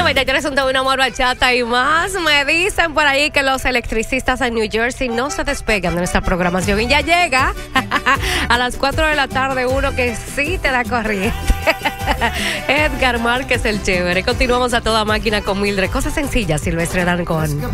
93.1 Amor, Bachata y más. Me dicen por ahí que los electricistas en New Jersey no se despegan de nuestra programación. Y ya llega a las 4 de la tarde uno que sí te da corriente. Edgar Márquez, el chévere. Continuamos a toda máquina con Mildred. Cosas sencillas, Silvestre Dangond.